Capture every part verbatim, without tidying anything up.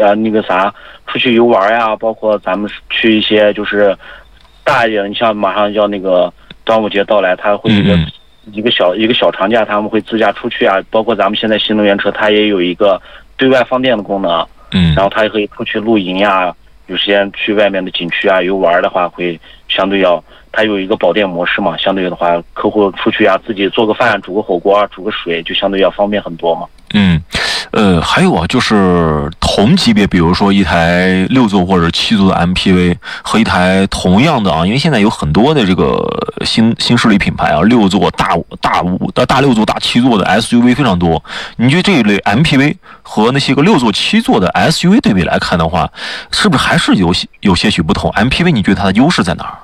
呃那个啥出去游玩呀，包括咱们去一些就是大一点，你像马上要那个端午节到来，它会一个、嗯、一个小一个小长假，他们会自驾出去啊。包括咱们现在新能源车，它也有一个对外放电的功能， 嗯， 然后它也可以出去露营呀，有时间去外面的景区啊游玩的话，会相对要。它有一个保电模式嘛，相对的话，客户出去啊，自己做个饭、煮个火锅啊、煮个水，就相对要方便很多嘛。 嗯，呃，还有啊，就是同级别，比如说一台六座或者七座的 M P V 和一台同样的啊，因为现在有很多的这个新新势力品牌啊，六座、大大五、大大六座、大七座的 S U V 非常多。你觉得这一类 M P V 和那些个六座、七座的 S U V 对比来看的话，是不是还是有有些许不同 ？M P V 你觉得它的优势在哪儿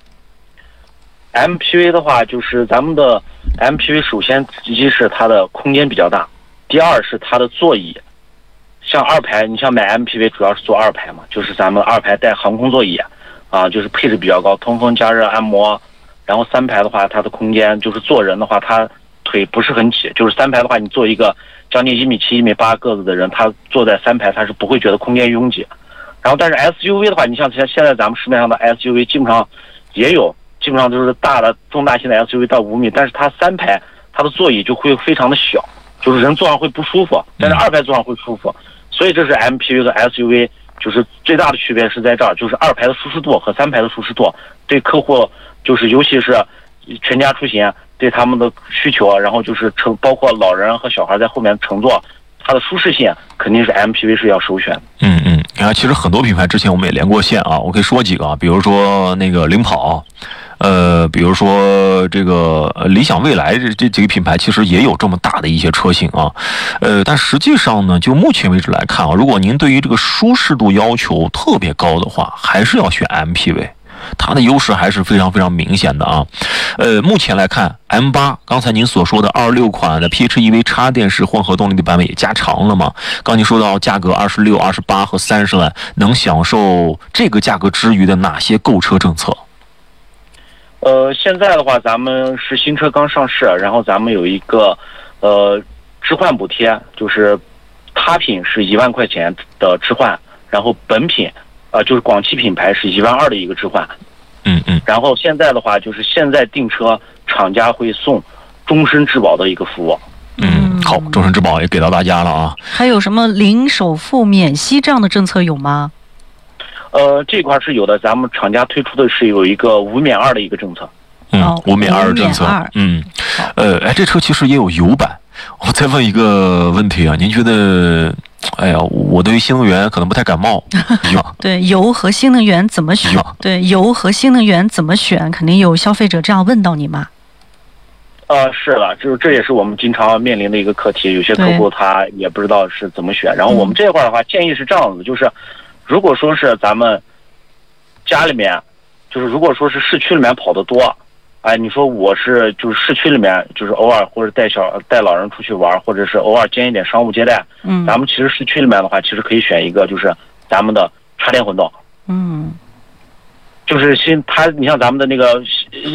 ？M P V 的话，就是咱们的 M P V， 首先一是它的空间比较大，第二是它的座椅。像二排，你像买 M P V 主要是坐二排嘛，就是咱们二排带航空座椅，啊，就是配置比较高，通风、加热、按摩。然后三排的话，它的空间就是坐人的话，它腿不是很挤，就是三排的话，你坐一个将近一米七、一米八个子的人，他坐在三排，他是不会觉得空间拥挤。然后但是 S U V 的话，你像现在咱们市面上的 S U V 基本上也有。基本上都是大的中大型的 S U V 到五米，但是它三排它的座椅就会非常的小，就是人坐上会不舒服，但是二排坐上会舒服，所以这是 M P V 和 S U V 就是最大的区别是在这儿，就是二排的舒适度和三排的舒适度对客户就是尤其是全家出行对他们的需求，然后就是乘包括老人和小孩在后面乘坐，它的舒适性肯定是 M P V 是要首选的。 嗯嗯，你看，其实很多品牌之前我们也连过线啊，我可以说几个啊，比如说那个领跑。呃，比如说这个理想未来这这几个品牌，其实也有这么大的一些车型啊。呃，但实际上呢，就目前为止来看啊，如果您对于这个舒适度要求特别高的话，还是要选 M P V， 它的优势还是非常非常明显的啊。呃，目前来看 M 八， 刚才您所说的二十六款的 P H E V 插电式混合动力的版本也加长了嘛？刚您说到价格二十六、二十八和三十万，能享受这个价格之余的哪些购车政策？ 呃，现在的话，咱们是新车刚上市，然后咱们有一个呃置换补贴，就是他品是一万块钱的置换，然后本品呃就是广汽品牌是一万二的一个置换。 嗯嗯。 然后现在的话，就是现在订车厂家会送终身质保的一个服务。 嗯，好，终身质保也给到大家了啊。 还有什么零首付免息这样的政策有吗？ 呃，这块是有的，咱们厂家推出的是有一个五免二的一个政策。 嗯，五免二政策。嗯，呃，哎，这车其实也有油版。我再问一个问题啊，您觉得，哎呀，我对于新能源可能不太感冒。 对，油和新能源怎么选？对，油和新能源怎么选？肯定有消费者这样问到你嘛。 呃，是了，就是这也是我们经常面临的一个课题，有些客户他也不知道是怎么选。然后我们这块的话，建议是这样子，就是。如果说是咱们家里面，就是如果说是市区里面跑得多，哎，你说我是就是市区里面就是偶尔或者带小带老人出去玩，或者是偶尔兼一点商务接待，嗯，咱们其实市区里面的话，其实可以选一个就是咱们的插电混动， 嗯， 就是新它，你像咱们的那个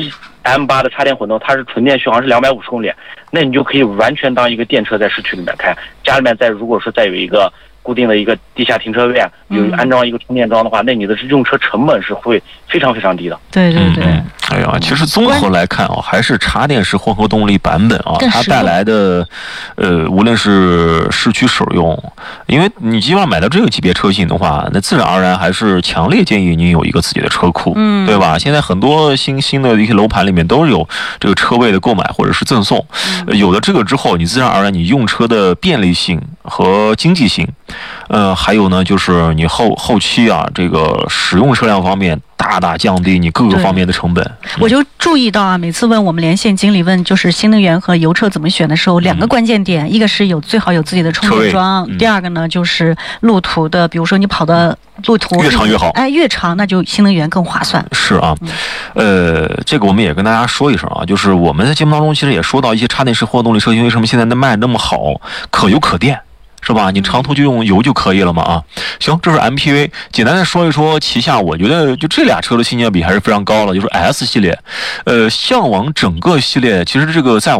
M 八 的插电混动，它是纯电续航是两百五十公里，那你就可以完全当一个电车在市区里面开，家里面再如果说再有一个。固定的一个地下停车位，有安装一个充电桩的话，嗯、那你的用车成本是会非常非常低的。 对对对。 嗯、哎呀，其实综合来看啊，还是插电式混合动力版本啊，它带来的，呃，无论是市区使用，因为你基本上买到这个级别车型的话，那自然而然还是强烈建议您有一个自己的车库，嗯，对吧？现在很多新兴的一些楼盘里面都有这个车位的购买或者是赠送，嗯、有了这个之后，你自然而然你用车的便利性和经济性。呃，还有呢，就是你后后期啊，这个使用车辆方面大大降低你各个方面的成本。 我就注意到啊，每次问我们连线经理问就是新能源和油车怎么选的时候，两个关键点，嗯、一个是有最好有自己的充电桩，嗯、第二个呢就是路途的，比如说你跑的路途越长越好， 哎，越长那就新能源更划算。 是啊，嗯、呃，这个我们也跟大家说一声啊，就是我们在节目当中其实也说到一些插电式混合动力车型为什么现在卖那么好，可油可电。是吧？你长途就用油就可以了嘛啊！行，这是 M P V， 简单的说一说旗下，我觉得就这俩车的性价比还是非常高了，就是 S 系列，呃，向往整个系列，其实这个在